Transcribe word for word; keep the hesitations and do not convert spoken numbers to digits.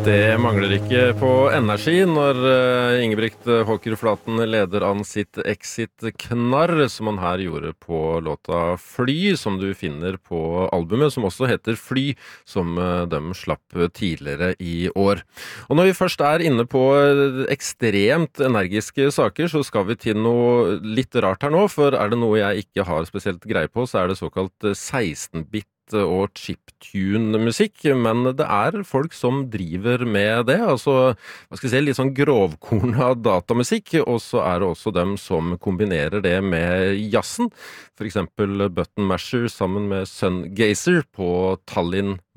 Det mangler ikke på energi når uh, Ingebrigt Håker Flaten leder an sitt Exit-knarr, som han her gjorde på låta Fly, som du finner på albumet, som også heter Fly, som uh, de slapp tidligere i år. Og når vi først er inne på ekstremt energiske saker, så skal vi til noe litt rart her nå, for er det noe jeg ikke har spesielt greie på, så er det såkalt seksten-bit og chiptune-musikk, men det er folk som driver med det, altså, hva skal jeg si, litt sånn grovkorna datamusikk, og så er det også dem som kombinerer det med jazzen, for eksempel Button Masher sammen med Sun Gazer på Tallinn